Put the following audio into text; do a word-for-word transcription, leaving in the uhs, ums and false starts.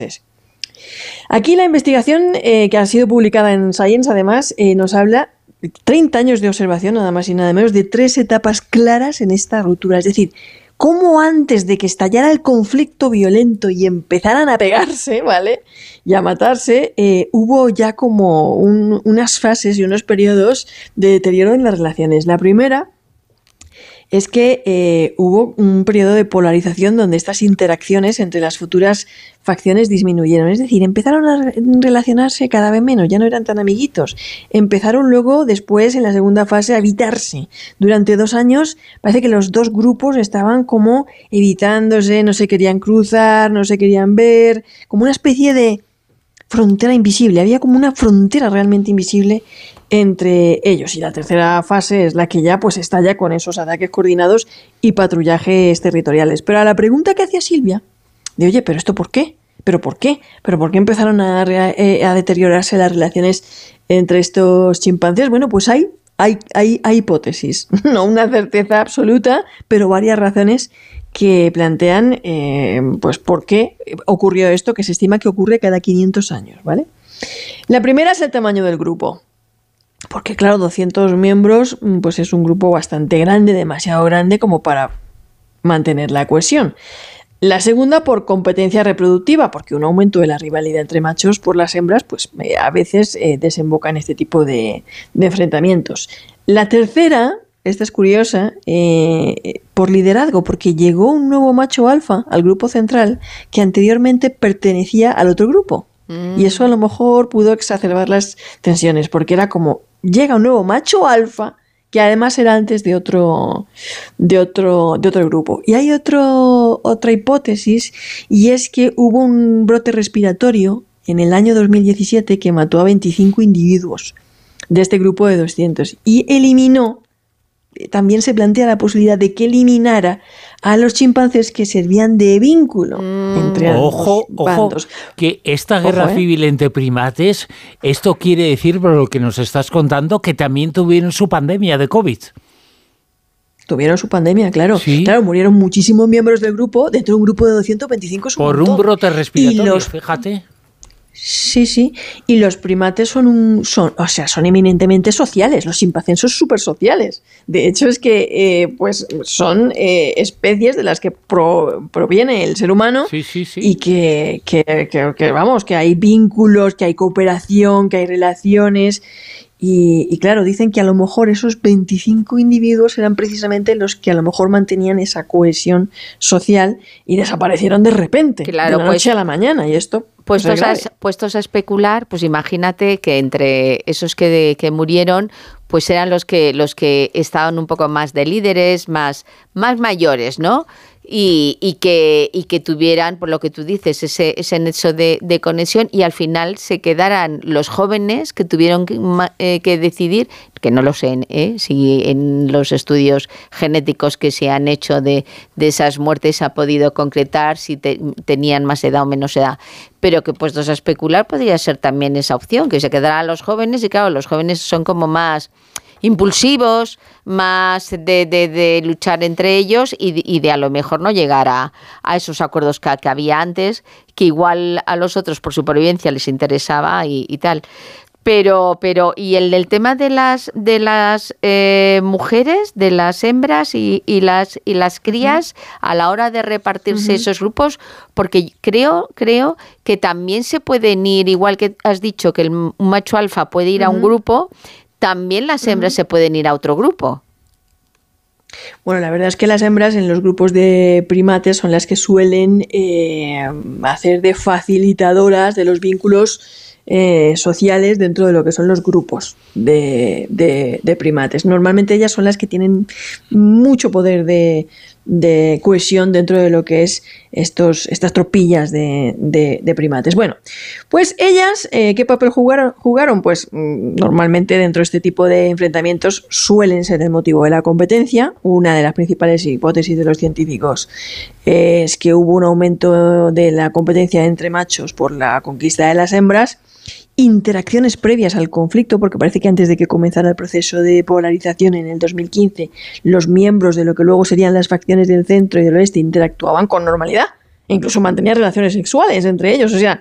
Aquí la investigación eh, que ha sido publicada en Science, además, eh, nos habla de treinta años de observación, nada más y nada menos, de tres etapas claras en esta ruptura. Es decir, cómo antes de que estallara el conflicto violento y empezaran a pegarse, ¿vale?, y a matarse, eh, hubo ya como un, unas fases y unos periodos de deterioro en las relaciones. La primera es que eh, hubo un periodo de polarización donde estas interacciones entre las futuras facciones disminuyeron. Es decir, empezaron a relacionarse cada vez menos, ya no eran tan amiguitos. Empezaron luego, después, en la segunda fase, a evitarse. Durante dos años parece que los dos grupos estaban como evitándose, no se querían cruzar, no se querían ver, como una especie de frontera invisible. Había como una frontera realmente invisible entre ellos. Y la tercera fase es la que ya pues estalla con esos ataques coordinados y patrullajes territoriales. Pero a la pregunta que hacía Silvia, de oye, ¿pero esto por qué? ¿Pero por qué? ¿Pero por qué empezaron a, eh, a deteriorarse las relaciones entre estos chimpancés? Bueno, pues hay, hay, hay, hay hipótesis, no una certeza absoluta, pero varias razones que plantean eh, pues por qué ocurrió esto, que se estima que ocurre cada quinientos años, ¿vale? La primera es el tamaño del grupo. Porque claro, doscientos miembros pues es un grupo bastante grande, demasiado grande como para mantener la cohesión. La segunda, por competencia reproductiva, porque un aumento de la rivalidad entre machos por las hembras pues eh, a veces eh, desemboca en este tipo de, de enfrentamientos. La tercera, esta es curiosa, eh, por liderazgo, porque llegó un nuevo macho alfa al grupo central que anteriormente pertenecía al otro grupo. Mm. Y eso a lo mejor pudo exacerbar las tensiones, porque era como, llega un nuevo macho alfa que además era antes de otro, de otro, de otro grupo. Y hay otro, otra hipótesis, y es que hubo un brote respiratorio en el año dos mil diecisiete que mató a veinticinco individuos de este grupo de doscientos y eliminó, también se plantea la posibilidad de que eliminara a los chimpancés que servían de vínculo mm. entre ambos ojo, bandos. Ojo, que esta guerra ojo, ¿eh? civil entre primates, esto quiere decir, por lo que nos estás contando, que también tuvieron su pandemia de COVID. Tuvieron su pandemia, claro. ¿Sí? Claro, murieron muchísimos miembros del grupo, dentro de un grupo de doscientos veinticinco. Por un, un brote respiratorio, los... fíjate. Sí, sí. Y los primates son un, son, o sea, son eminentemente sociales. Los chimpancés son súper sociales. De hecho, es que eh, pues son eh, especies de las que pro, proviene el ser humano. Sí, sí, sí. Y que, que, que, que, vamos, que hay vínculos, que hay cooperación, que hay relaciones. Y, y claro, dicen que a lo mejor esos veinticinco individuos eran precisamente los que a lo mejor mantenían esa cohesión social y desaparecieron de repente, claro, de la noche pues, a la mañana. Y esto... Puestos a, puestos a especular, pues imagínate que entre esos que, de, que murieron, pues eran los que los que estaban un poco más de líderes, más, más mayores, ¿no? Y, y, que, y que tuvieran, por lo que tú dices, ese, ese nexo de, de conexión, y al final se quedaran los jóvenes que tuvieron que, eh, que decidir, que no lo sé, ¿eh? si en los estudios genéticos que se han hecho de, de esas muertes se ha podido concretar si te, tenían más edad o menos edad, pero que puestos a especular podría ser también esa opción, que se quedaran los jóvenes, y claro, los jóvenes son como más impulsivos, más de, de, de luchar entre ellos y de, y de a lo mejor no llegar a, a esos acuerdos que, que había antes, que igual a los otros por supervivencia les interesaba y, y tal. Pero, pero, y el del tema de las de las eh, mujeres, de las hembras y, y las y las crías a la hora de repartirse uh-huh. esos grupos, porque creo, creo que también se pueden ir, igual que has dicho que el, un macho alfa puede ir uh-huh. a un grupo, también las hembras uh-huh. se pueden ir a otro grupo. Bueno, la verdad es que las hembras en los grupos de primates son las que suelen eh, hacer de facilitadoras de los vínculos eh, sociales dentro de lo que son los grupos de, de, de primates. Normalmente ellas son las que tienen mucho poder de, de cohesión dentro de lo que es estos, estas tropillas de, de, de primates. Bueno, pues ellas, eh, ¿qué papel jugaron? jugaron? Pues mm, normalmente dentro de este tipo de enfrentamientos suelen ser el motivo de la competencia. Una de las principales hipótesis de los científicos es que hubo un aumento de la competencia entre machos por la conquista de las hembras, interacciones previas al conflicto, porque parece que antes de que comenzara el proceso de polarización en el dos mil quince, los miembros de lo que luego serían las facciones del centro y del oeste interactuaban con normalidad incluso mantenían relaciones sexuales entre ellos. O sea,